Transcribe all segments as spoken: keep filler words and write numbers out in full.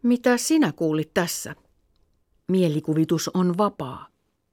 Mitä sinä kuulit tässä? Mielikuvitus on vapaa.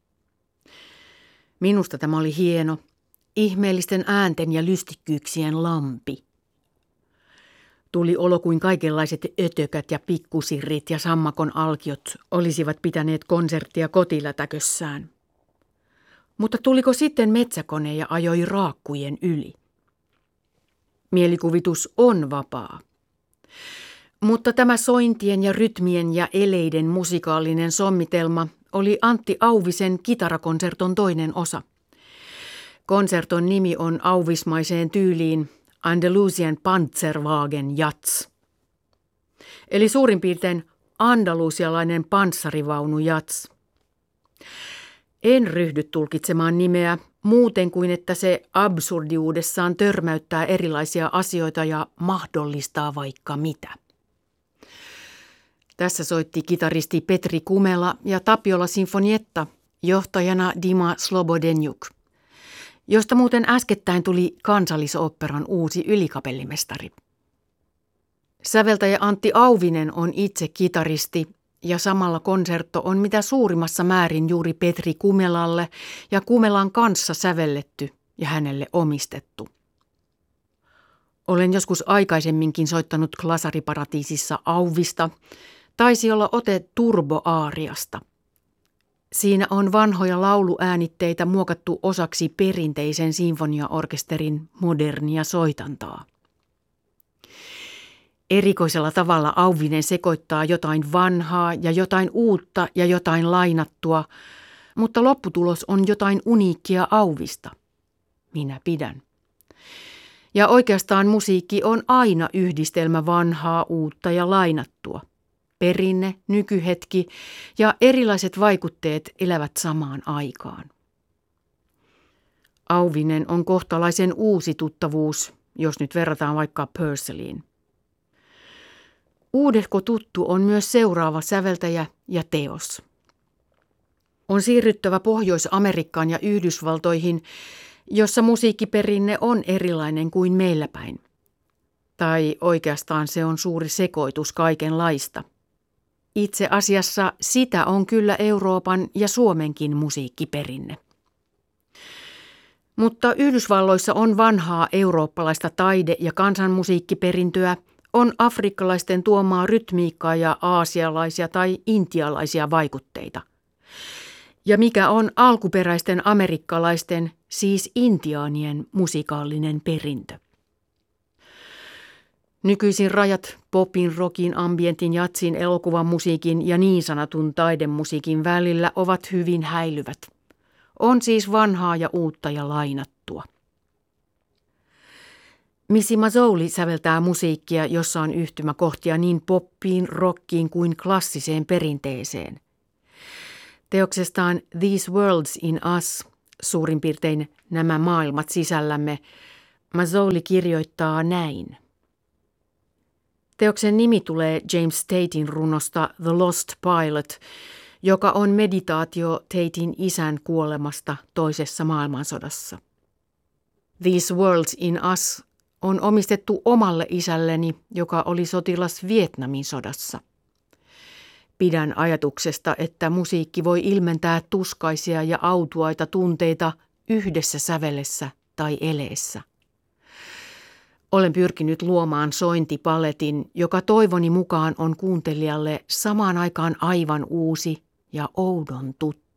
Minusta tämä oli hieno, ihmeellisten äänten ja lystikkyyksien lampi. Tuli olo kuin kaikenlaiset ötökät ja pikkusirrit ja sammakon alkiot olisivat pitäneet konserttia kotilätäkössään. Mutta tuliko sitten metsäkone ja ajoi raakkujen yli? Mielikuvitus on vapaa. Mutta tämä sointien ja rytmien ja eleiden musikaalinen sommitelma oli Antti Auvisen kitarakonserton toinen osa. Konserton nimi on auvismaiseen tyyliin Andalusian Panzerwagen Jazz. Eli suurin piirtein andalusialainen panssarivaunu jazz. En ryhdy tulkitsemaan nimeä muuten kuin että se absurdiudessaan törmäyttää erilaisia asioita ja mahdollistaa vaikka mitä. Tässä soitti kitaristi Petri Kumela ja Tapiola Sinfonietta, johtajana Dima Slobodenjuk, josta muuten äskettäin tuli Kansallisoopperan uusi ylikapellimestari. Säveltäjä Antti Auvinen on itse kitaristi ja samalla konsertto on mitä suurimmassa määrin juuri Petri Kumelalle ja Kumelan kanssa sävelletty ja hänelle omistettu. Olen joskus aikaisemminkin soittanut Klasariparatiisissa Auvista, taisi olla ote Turbo-aariasta. Siinä on vanhoja lauluäänitteitä muokattu osaksi perinteisen sinfoniaorkesterin modernia soitantaa. Erikoisella tavalla Auvinen sekoittaa jotain vanhaa ja jotain uutta ja jotain lainattua, mutta lopputulos on jotain uniikkia Auvista. Minä pidän. Ja oikeastaan musiikki on aina yhdistelmä vanhaa, uutta ja lainattua. Perinne, nykyhetki ja erilaiset vaikutteet elävät samaan aikaan. Auvinen on kohtalaisen uusi tuttavuus, jos nyt verrataan vaikka Purcelliin. Uudehko tuttu on myös seuraava säveltäjä ja teos. On siirryttävä Pohjois-Amerikkaan ja Yhdysvaltoihin, jossa musiikkiperinne on erilainen kuin meillä päin. Tai oikeastaan se on suuri sekoitus kaikenlaista. Itse asiassa sitä on kyllä Euroopan ja Suomenkin musiikkiperinne. Mutta Yhdysvalloissa on vanhaa eurooppalaista taide- ja kansanmusiikkiperintöä, on afrikkalaisten tuomaa rytmiikkaa ja aasialaisia tai intialaisia vaikutteita. Ja mikä on alkuperäisten amerikkalaisten, siis intiaanien musikaalinen perintö? Nykyisin rajat popin, rockin, ambientin, jatsin, elokuvan musiikin ja niin sanotun taidemusiikin välillä ovat hyvin häilyvät. On siis vanhaa ja uutta ja lainattua. Missy Mazzoli säveltää musiikkia, jossa on yhtymäkohtia niin poppiin, rockiin kuin klassiseen perinteeseen. Teoksestaan These Worlds in Us, suurin piirtein nämä maailmat sisällämme, Mazzoli kirjoittaa näin. Teoksen nimi tulee James Taten runosta The Lost Pilot, joka on meditaatio Taten isän kuolemasta toisessa maailmansodassa. These Worlds in Us on omistettu omalle isälleni, joka oli sotilas Vietnamin sodassa. Pidän ajatuksesta, että musiikki voi ilmentää tuskaisia ja autuaita tunteita yhdessä sävelessä tai eleessä. Olen pyrkinyt luomaan sointipaletin, joka toivoni mukaan on kuuntelijalle samaan aikaan aivan uusi ja oudon tuttu.